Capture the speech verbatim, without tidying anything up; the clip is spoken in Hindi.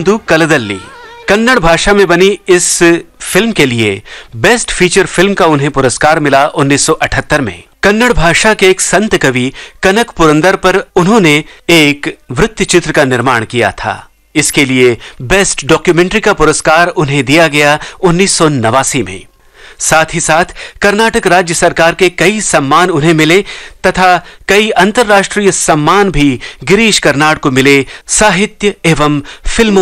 ಒಂದು ಕಲದಲ್ಲಿ कन्नड़ भाषा में बनी इस फिल्म के लिए बेस्ट फीचर फिल्म का उन्हें पुरस्कार मिला उन्नीस सौ अठहत्तर में। कन्नड़ भाषा के एक संत कवि कनक पुरंदर पर उन्होंने एक वृत्त चित्र का निर्माण किया था। इसके लिए बेस्ट डॉक्यूमेंट्री का पुरस्कार उन्हें दिया गया उन्नीस सौ नवासी में। साथ ही साथ कर्नाटक राज्य सरकार के कई सम्मान उन्हें मिले तथा कई अंतर्राष्ट्रीय सम्मान भी गिरीश कर्नाड को मिले साहित्य एवं फिल्मों